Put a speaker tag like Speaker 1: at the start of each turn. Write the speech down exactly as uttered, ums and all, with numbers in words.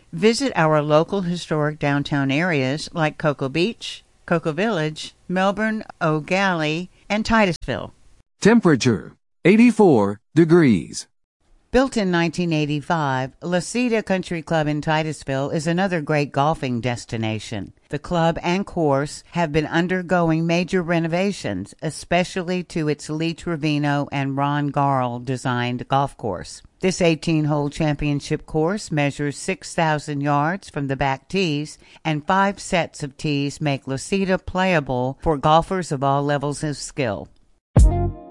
Speaker 1: Visit our local historic downtown areas like Cocoa Beach, Cocoa Village, Melbourne, O'Galley, and Titusville.
Speaker 2: Temperature, eighty-four degrees.
Speaker 1: Built in nineteen eighty-five, La Cita Country Club in Titusville is another great golfing destination. The club and course have been undergoing major renovations, especially to its Lee Trevino and Ron Garl designed golf course. This eighteen-hole championship course measures six thousand yards from the back tees, and five sets of tees make La Cita playable for golfers of all levels of skill.